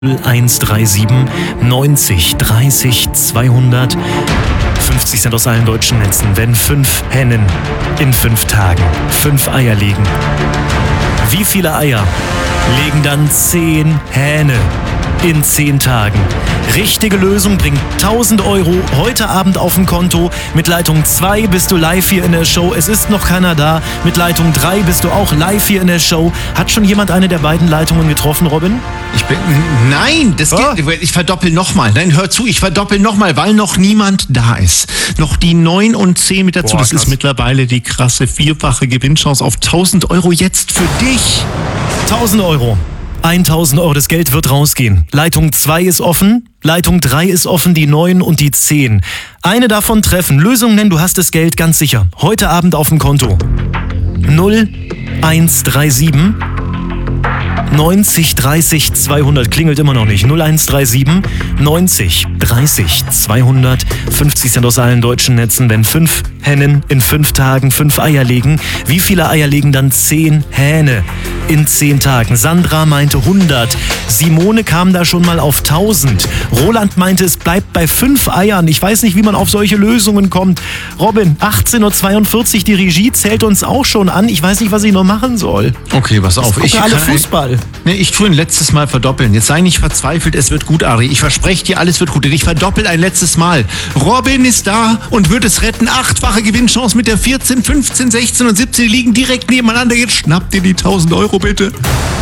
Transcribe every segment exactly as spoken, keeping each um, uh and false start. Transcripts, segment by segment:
null eins drei sieben neunzig dreißig zweihundert. fünfzig Cent aus allen deutschen Netzen. Wenn fünf Hennen in fünf Tagen fünf Eier legen, wie viele Eier legen dann zehn Hähne in zehn Tagen? Richtige Lösung bringt tausend Euro heute Abend auf dem Konto. Mit Leitung zwei bist du live hier in der Show. Es ist noch keiner da. Mit Leitung drei bist du auch live hier in der Show. Hat schon jemand eine der beiden Leitungen getroffen, Robin? Ich bin... Nein, das oh. geht... Ich verdoppel nochmal. Nein, hör zu, ich verdoppel nochmal, weil noch niemand da ist. Noch die neun und zehn mit dazu. Boah, das krass. Ist mittlerweile die krasse vierfache Gewinnchance auf tausend Euro jetzt für dich. tausend Euro. tausend Euro, das Geld wird rausgehen. Leitung zwei ist offen, Leitung drei ist offen, die neun und die zehn. Eine davon treffen, Lösung nennen, du hast das Geld ganz sicher. Heute Abend auf dem Konto. null eins drei sieben neunzig dreißig zweihundert, klingelt immer noch nicht. null eins drei sieben neunzig dreißig zweihundert. fünfzig Cent aus allen deutschen Netzen. Wenn fünf Hennen in fünf Tagen fünf Eier legen, wie viele Eier legen dann zehn Hähne in zehn Tagen? Sandra meinte hundert. Simone kam da schon mal auf tausend. Roland meinte, es bleibt bei fünf Eiern. Ich weiß nicht, wie man auf solche Lösungen kommt. Robin, achtzehn Uhr zweiundvierzig, die Regie zählt uns auch schon an. Ich weiß nicht, was ich noch machen soll. Okay, pass auf. Ich gucke alle kann, Fußball. Nee, ich tue ein letztes Mal verdoppeln. Jetzt sei nicht verzweifelt, es wird gut, Ari. Ich verspreche dir, alles wird gut. Ich verdoppel ein letztes Mal. Robin ist da und wird es retten. Achtfache Gewinnchance mit der vierzehn, fünfzehn, sechzehn und siebzehn. Die liegen direkt nebeneinander. Jetzt schnappt dir die tausend Euro bitte.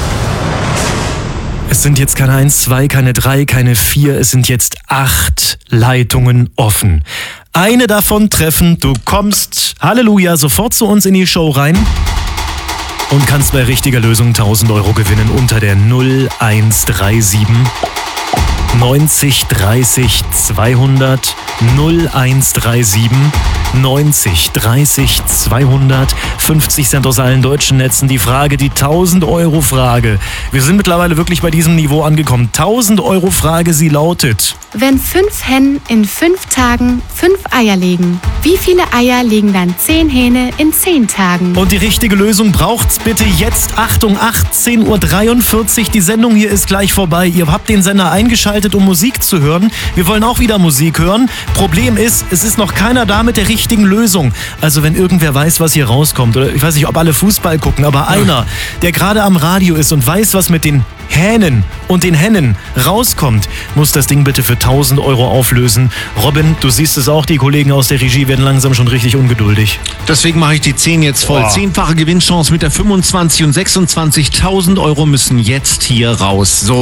Es sind jetzt keine eins, zwei, keine drei, keine vier. Es sind jetzt acht Leitungen offen. Eine davon treffen. Du kommst, Halleluja, sofort zu uns in die Show rein. Und kannst bei richtiger Lösung tausend Euro gewinnen unter der null eins drei sieben neunzig dreißig zweihundert. null eins drei sieben neunzig dreißig zweihundert. fünfzig Cent aus allen deutschen Netzen. Die Frage, die tausend Euro Frage. Wir sind mittlerweile wirklich bei diesem Niveau angekommen. tausend Euro Frage, sie lautet: Wenn fünf Hennen in fünf Tagen fünf Eier legen, wie viele Eier legen dann zehn Hähne in zehn Tagen? Und die richtige Lösung braucht's bitte jetzt. Achtung, achtzehn Uhr dreiundvierzig. Die Sendung hier ist gleich vorbei. Ihr habt den Sender eingeschaltet, um Musik zu hören. Wir wollen auch wieder Musik hören. Problem ist, es ist noch keiner da mit der richtigen Lösung. Also wenn irgendwer weiß, was hier rauskommt, oder ich weiß nicht, ob alle Fußball gucken, aber einer, der gerade am Radio ist und weiß, was mit den Hähnen und den Hennen rauskommt, muss das Ding bitte für tausend Euro auflösen. Robin, du siehst es auch, die Kollegen aus der Regie werden langsam schon richtig ungeduldig. Deswegen mache ich die zehn jetzt voll. Boah. Zehnfache Gewinnchance mit der fünfundzwanzig und sechsundzwanzig. tausend Euro müssen jetzt hier raus. So.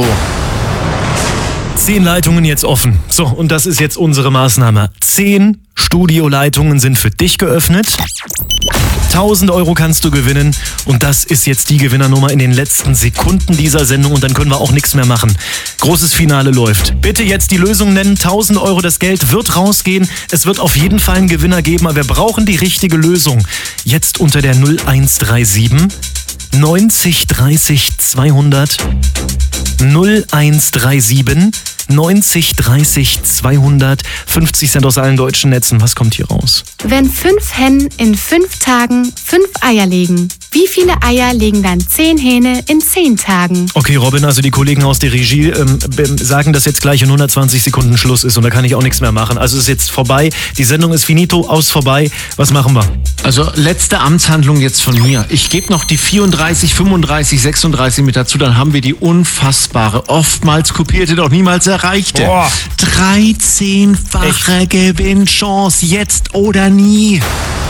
Zehn Leitungen jetzt offen. So, und das ist jetzt unsere Maßnahme. Zehn Studioleitungen sind für dich geöffnet. tausend Euro kannst du gewinnen. Und das ist jetzt die Gewinnernummer in den letzten Sekunden dieser Sendung. Und dann können wir auch nichts mehr machen. Großes Finale läuft. Bitte jetzt die Lösung nennen. tausend Euro, das Geld wird rausgehen. Es wird auf jeden Fall einen Gewinner geben. Aber wir brauchen die richtige Lösung. Jetzt unter der null eins drei sieben neunzig dreißig zweihundert. null eins drei sieben neunzig dreißig zweihundert. fünfzig Cent aus allen deutschen Netzen. Was kommt hier raus? Wenn fünf Hennen in fünf Tagen fünf Eier legen, wie viele Eier legen dann zehn Hähne in zehn Tagen? Okay, Robin, also die Kollegen aus der Regie ähm, sagen, dass jetzt gleich in hundertzwanzig Sekunden Schluss ist und da kann ich auch nichts mehr machen. Also es ist jetzt vorbei. Die Sendung ist finito, aus vorbei. Was machen wir? Also letzte Amtshandlung jetzt von mir. Ich gebe noch die vierunddreißig, fünfunddreißig, sechsunddreißig mit dazu, dann haben wir die unfassbare, oftmals kopierte, doch niemals erreichte Boah. dreizehnfache Gewinnchance, jetzt oder nie.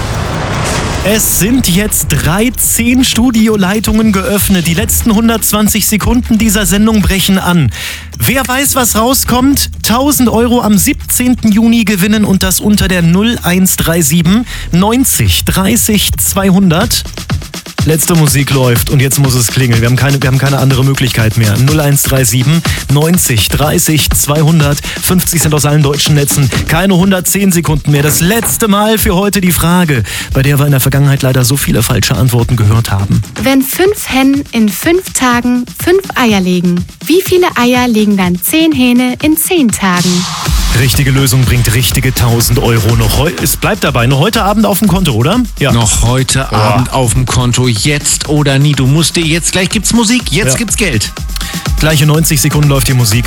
Es sind jetzt dreizehn Studioleitungen geöffnet. Die letzten hundertzwanzig Sekunden dieser Sendung brechen an. Wer weiß, was rauskommt? tausend Euro am siebzehnten Juni gewinnen und das unter der null eins drei sieben neunzig dreißig zweihundert. Letzte Musik läuft und jetzt muss es klingeln. Wir haben keine, wir haben keine andere Möglichkeit mehr. null eins drei sieben neunzig dreißig zweihundert. fünfzig Cent aus allen deutschen Netzen. Keine hundertzehn Sekunden mehr. Das letzte Mal für heute die Frage, bei der wir in der Vergangenheit leider so viele falsche Antworten gehört haben. Wenn fünf Hennen in fünf Tagen fünf Eier legen, wie viele Eier legen dann zehn Hähne in zehn Tagen? Richtige Lösung bringt richtige tausend Euro. Noch heu es bleibt dabei, noch heute Abend auf dem Konto, oder? Ja. Noch heute oh. Abend auf dem Konto, jetzt oder nie. Du musst dir jetzt, gleich gibt's Musik, jetzt ja. gibt's Geld. Gleiche neunzig Sekunden läuft die Musik.